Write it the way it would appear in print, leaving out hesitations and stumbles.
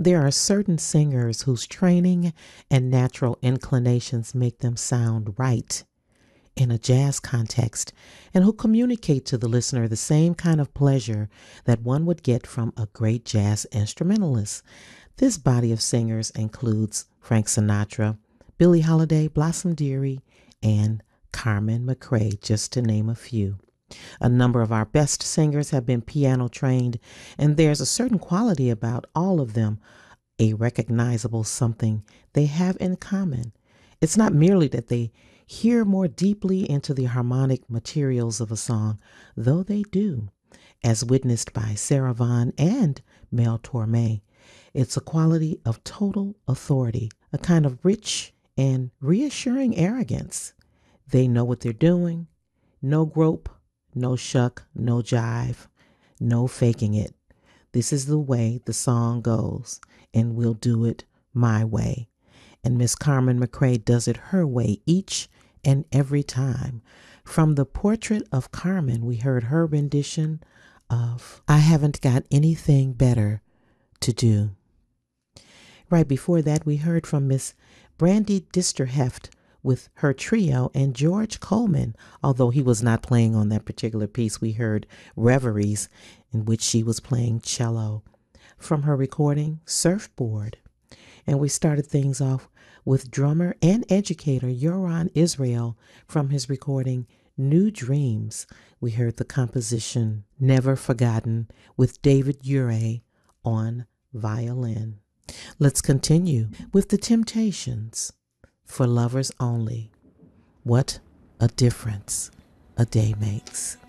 There are certain singers whose training and natural inclinations make them sound right in a jazz context and who communicate to the listener the same kind of pleasure that one would get from a great jazz instrumentalist. This body of singers includes Frank Sinatra, Billie Holiday, Blossom Dearie, and Carmen McRae, just to name a few. A number of our best singers have been piano trained, and there's a certain quality about all of them, a recognizable something they have in common. It's not merely that they hear more deeply into the harmonic materials of a song, though they do, as witnessed by Sarah Vaughan and Mel Torme. It's a quality of total authority, a kind of rich and reassuring arrogance. They know what they're doing. No grope, no shuck, no jive, no faking it. This is the way the song goes, and we'll do it my way. And Miss Carmen McRae does it her way each and every time. From the Portrait of Carmen, we heard her rendition of I Haven't Got Anything Better to Do. Right before that, we heard from Miss Brandy Disterheft with her trio, and George Coleman, although he was not playing on that particular piece. We heard Reveries, in which she was playing cello, from her recording Surfboard. And we started things off with drummer and educator Yoran Israel from his recording New Dreams. We heard the composition Never Forgotten with David Ure on violin. Let's continue with The Temptations, For Lovers Only. What a difference a day makes.